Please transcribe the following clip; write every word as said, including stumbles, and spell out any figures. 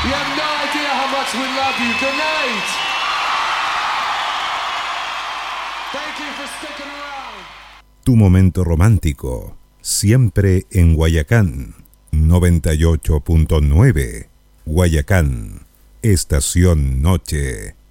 You have no idea how much we love you. Good night. Thank you for sticking around. Tu momento romántico, siempre en Guayacán, noventa y ocho punto nueve. Guayacán, Estación Noche.